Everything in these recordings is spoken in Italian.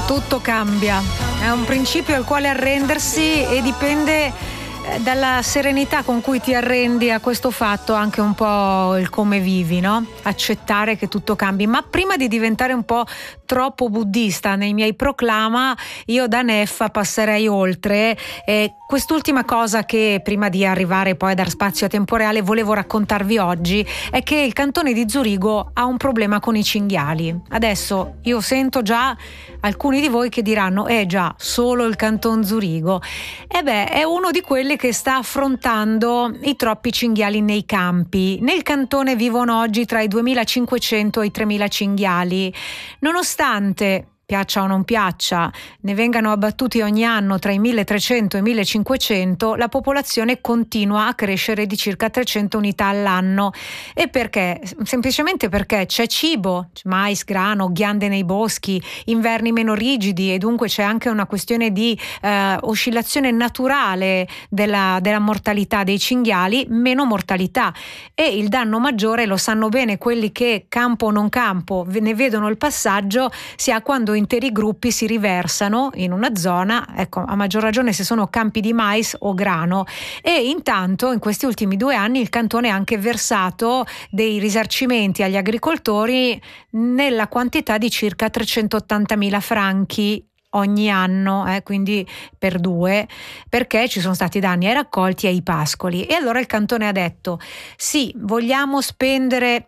Tutto cambia, è un principio al quale arrendersi e dipende dalla serenità con cui ti arrendi a questo fatto, anche un po' il come vivi, no? Accettare che tutto cambi. Ma prima di diventare un po' troppo buddista nei miei proclama, io da neffa passerei oltre. Quest'ultima cosa che prima di arrivare poi a dar spazio a Tempo Reale volevo raccontarvi oggi è che il cantone di Zurigo ha un problema con i cinghiali. Adesso io sento già alcuni di voi che diranno già, solo il canton Zurigo. È uno di quelli che sta affrontando i troppi cinghiali nei campi. Nel cantone vivono oggi tra i 2.500 e i 3.000 cinghiali. Nonostante, piaccia o non piaccia, ne vengano abbattuti ogni anno tra i 1.300 e i 1.500, la popolazione continua a crescere di circa 300 unità all'anno. E perché? Semplicemente perché c'è cibo, mais, grano, ghiande nei boschi, inverni meno rigidi, e dunque c'è anche una questione di oscillazione naturale della mortalità dei cinghiali, meno mortalità. E il danno maggiore, lo sanno bene quelli che campo o non campo ne vedono il passaggio, si ha quando interi gruppi si riversano in una zona, ecco, a maggior ragione se sono campi di mais o grano. E intanto in questi ultimi 2 anni il cantone ha anche versato dei risarcimenti agli agricoltori nella quantità di circa 380.000 franchi ogni anno, quindi per 2, perché ci sono stati danni ai raccolti e ai pascoli. E allora il cantone ha detto: sì, vogliamo spendere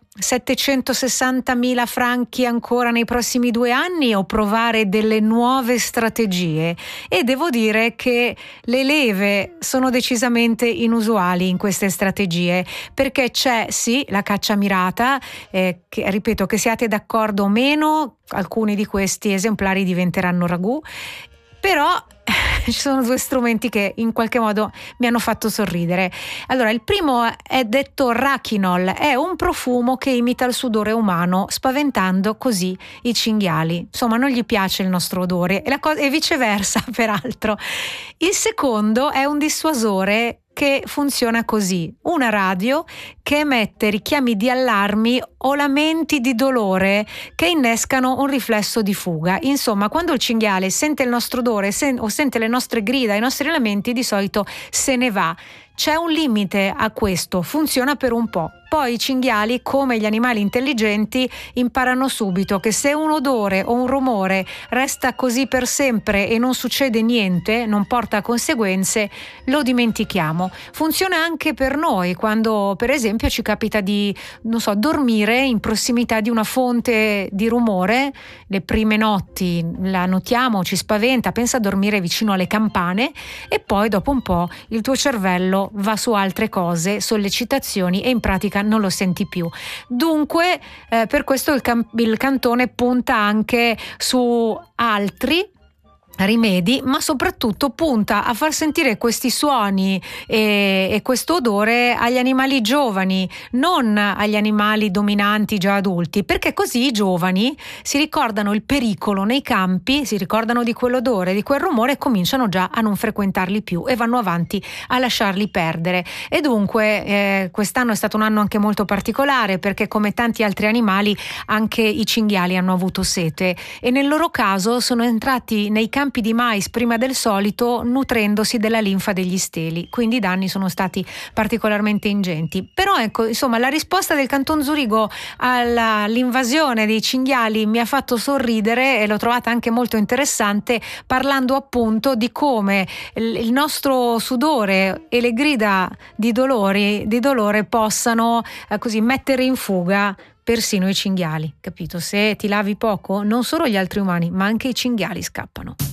760.000 franchi ancora nei prossimi 2 anni o provare delle nuove strategie? E devo dire che le leve sono decisamente inusuali in queste strategie, perché c'è sì la caccia mirata, che, ripeto, che siate d'accordo o meno, alcuni di questi esemplari diventeranno ragù, però ci sono 2 strumenti che in qualche modo mi hanno fatto sorridere. Allora, il primo è detto Rachinol, è un profumo che imita il sudore umano, spaventando così i cinghiali. Insomma, non gli piace il nostro odore e viceversa, peraltro. Il secondo è un dissuasore che funziona così: una radio che emette richiami di allarmi o lamenti di dolore che innescano un riflesso di fuga. Insomma, quando il cinghiale sente il nostro odore o sente le nostre grida, i nostri lamenti, di solito se ne va. C'è un limite a questo, funziona per un po'. Poi i cinghiali, come gli animali intelligenti, imparano subito che se un odore o un rumore resta così per sempre e non succede niente, non porta a conseguenze, lo dimentichiamo. Funziona anche per noi quando, per esempio, ci capita di, dormire in prossimità di una fonte di rumore. Le prime notti la notiamo, ci spaventa, pensa a dormire vicino alle campane, e poi dopo un po' il tuo cervello va su altre cose, sollecitazioni, e in pratica non lo senti più. Dunque per questo il cantone punta anche su altri rimedi, ma soprattutto punta a far sentire questi suoni e questo odore agli animali giovani, non agli animali dominanti già adulti, perché così i giovani si ricordano il pericolo nei campi, si ricordano di quell'odore, di quel rumore, e cominciano già a non frequentarli più e vanno avanti a lasciarli perdere. E dunque quest'anno è stato un anno anche molto particolare, perché come tanti altri animali anche i cinghiali hanno avuto sete, e nel loro caso sono entrati nei campi di mais prima del solito, nutrendosi della linfa degli steli, quindi i danni sono stati particolarmente ingenti. Però ecco, insomma, la risposta del canton Zurigo all'invasione dei cinghiali mi ha fatto sorridere, e l'ho trovata anche molto interessante, parlando appunto di come il nostro sudore e le grida di dolore possano così mettere in fuga persino i cinghiali, capito? Se ti lavi poco, non solo gli altri umani, ma anche i cinghiali scappano.